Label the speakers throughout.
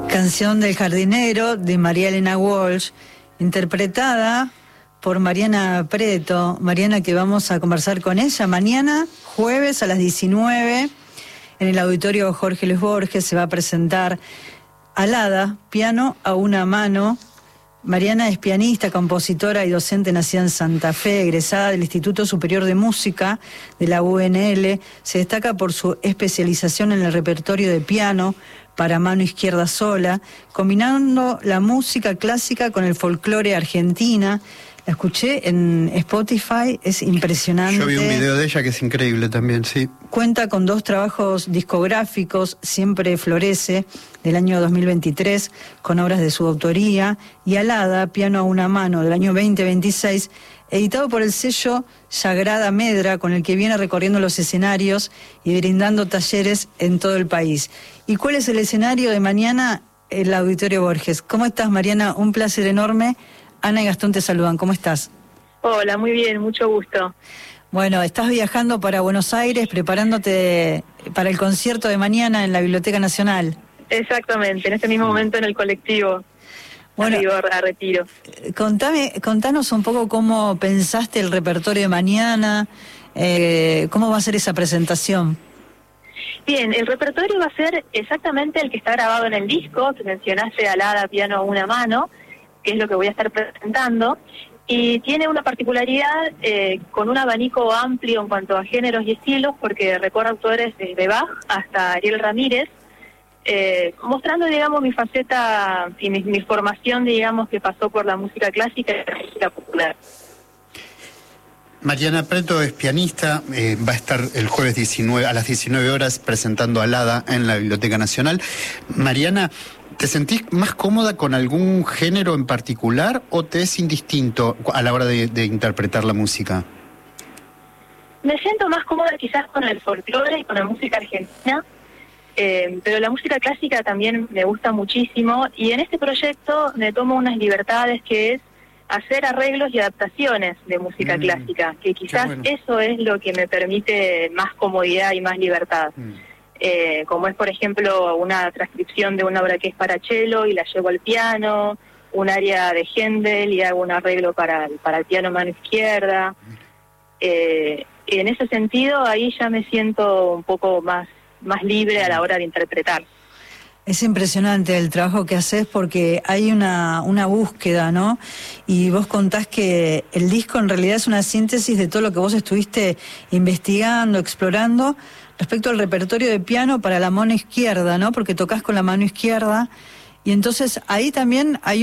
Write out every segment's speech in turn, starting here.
Speaker 1: Canción del jardinero de María Elena Walsh, interpretada por Mariana Preto. Mariana, que vamos a conversar con ella mañana, jueves a las 19, en el auditorio Jorge Luis Borges. Se va a presentar Alada, piano a una mano. Mariana es pianista, compositora y docente nacida en Santa Fe, egresada del Instituto Superior de Música de la UNL. Se destaca por su especialización en el repertorio de piano para mano izquierda sola, combinando la música clásica con el folclore argentina. La escuché en Spotify, es impresionante.
Speaker 2: Yo vi un video de ella que es increíble también, sí.
Speaker 1: Cuenta con 2 trabajos discográficos, Siempre Florece, del año 2023, con obras de su autoría, y Alada, piano a una mano, del año 2026, editado por el sello Sagrada Medra, con el que viene recorriendo los escenarios y brindando talleres en todo el país. ¿Y cuál es el escenario de mañana? El Auditorio Borges. ¿Cómo estás, Mariana? Un placer enorme. Ana y Gastón te saludan. ¿Cómo estás?
Speaker 3: Hola, muy bien, mucho gusto.
Speaker 1: Bueno, estás viajando para Buenos Aires, preparándote para el concierto de mañana en la Biblioteca Nacional.
Speaker 3: Exactamente, en este mismo momento en el colectivo.
Speaker 1: Bueno,
Speaker 3: arriba a Retiro.
Speaker 1: Contanos un poco cómo pensaste el repertorio de mañana, cómo va a ser esa presentación.
Speaker 3: Bien, el repertorio va a ser exactamente el que está grabado en el disco, que mencionaste, Alada, piano a una mano, que es lo que voy a estar presentando, y tiene una particularidad con un abanico amplio en cuanto a géneros y estilos, porque recorre autores desde Bach hasta Ariel Ramírez, mostrando, digamos, mi faceta y mi formación, digamos, que pasó por la música clásica y la música popular.
Speaker 2: Mariana Preto es pianista, va a estar el jueves 19 a las 19 horas presentando Alada en la Biblioteca Nacional. Mariana, ¿te sentís más cómoda con algún género en particular o te es indistinto a la hora de interpretar la música?
Speaker 3: Me siento más cómoda quizás con el folclore y con la música argentina, pero la música clásica también me gusta muchísimo, y en este proyecto me tomo unas libertades, que es hacer arreglos y adaptaciones de música clásica, que quizás eso es lo que me permite más comodidad y más libertad. Como es, por ejemplo, una transcripción de una obra que es para cello y la llevo al piano, un área de Händel y hago un arreglo para el piano mano izquierda. En ese sentido, ahí ya me siento un poco más libre a la hora de interpretar.
Speaker 1: Es impresionante el trabajo que haces, porque hay una búsqueda, ¿no? Y vos contás que el disco en realidad es una síntesis de todo lo que vos estuviste investigando, explorando, respecto al repertorio de piano para la mano izquierda, ¿no? Porque tocas con la mano izquierda, y entonces ahí también hay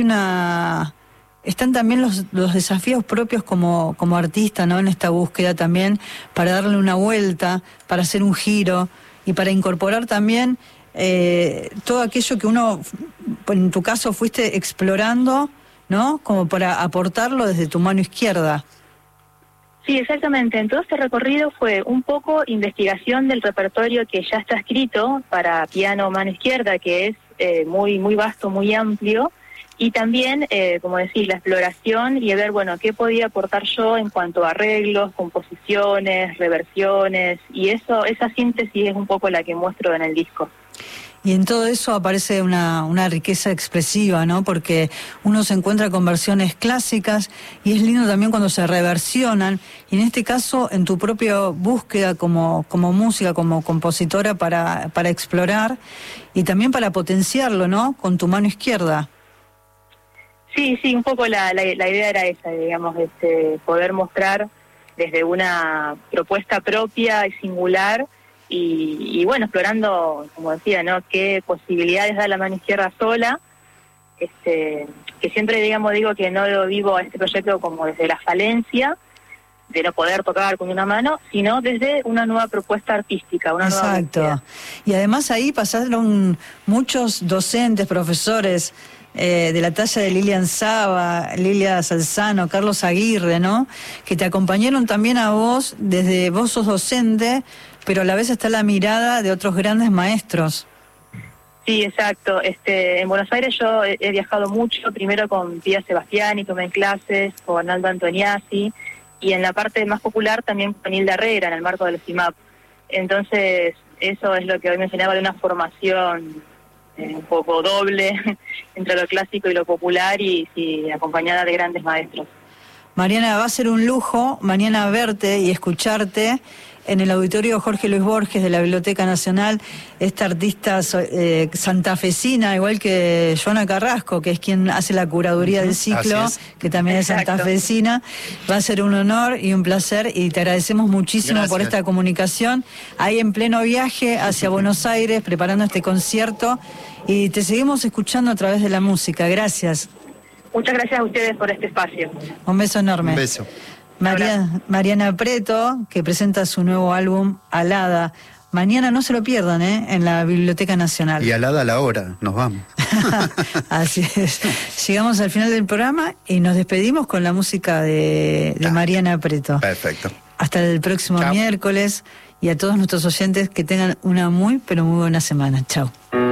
Speaker 1: están también los desafíos propios como artista, ¿no? En esta búsqueda también, para darle una vuelta, para hacer un giro, y para incorporar también todo aquello que uno, en tu caso, fuiste explorando, ¿no? Como para aportarlo desde tu mano izquierda.
Speaker 3: Sí, exactamente. En todo este recorrido fue un poco investigación del repertorio que ya está escrito para piano mano izquierda, que es muy vasto, muy amplio, y también, como decís, la exploración y ver, bueno, qué podía aportar yo en cuanto a arreglos, composiciones, reversiones, y esa síntesis es un poco la que muestro en el disco.
Speaker 1: Y en todo eso aparece una riqueza expresiva, ¿no? Porque uno se encuentra con versiones clásicas, y es lindo también cuando se reversionan, y en este caso en tu propia búsqueda como música, como compositora, para explorar y también para potenciarlo, ¿no? Con tu mano izquierda.
Speaker 3: Sí, un poco la idea era esa, digamos, poder mostrar desde una propuesta propia y singular, y bueno, explorando, como decía, ¿no? Qué posibilidades da la mano izquierda sola, que siempre, digamos, digo que no lo vivo a este proyecto como desde la falencia de no poder tocar con una mano, sino desde una nueva propuesta artística, una nueva búsqueda.
Speaker 1: Y además ahí pasaron muchos docentes, profesores, de la talla de Lilian Saba, Lilia Salzano, Carlos Aguirre, ¿no? Que te acompañaron también a vos, desde vos sos docente, pero a la vez está la mirada de otros grandes maestros.
Speaker 3: Sí, exacto. En Buenos Aires yo he viajado mucho, primero con Pía Sebastiani, tomé clases, con Aldo Antoniazzi, y en la parte más popular también con Hilda Herrera, en el marco del CIMAP. Entonces, eso es lo que hoy mencionaba, de una formación un poco doble entre lo clásico y lo popular, y sí, acompañada de grandes maestros.
Speaker 1: Mariana, va a ser un lujo mañana verte y escucharte en el auditorio Jorge Luis Borges de la Biblioteca Nacional, esta artista santafesina, igual que Joana Carrasco, que es quien hace la curaduría del ciclo, que también es santafesina. Va a ser un honor y un placer, y te agradecemos muchísimo por esta comunicación, ahí en pleno viaje hacia Buenos Aires, preparando este concierto, y te seguimos escuchando a través de la música. Gracias.
Speaker 3: Muchas gracias a ustedes por este espacio.
Speaker 1: Un beso enorme.
Speaker 2: Un beso.
Speaker 1: Mariana Preto, que presenta su nuevo álbum Alada. Mañana no se lo pierdan, en la Biblioteca Nacional.
Speaker 2: Y Alada a la hora, nos vamos.
Speaker 1: Así es. Llegamos al final del programa y nos despedimos con la música de Mariana Preto.
Speaker 2: Perfecto.
Speaker 1: Hasta el próximo miércoles, y a todos nuestros oyentes que tengan una muy, pero muy buena semana. Chau.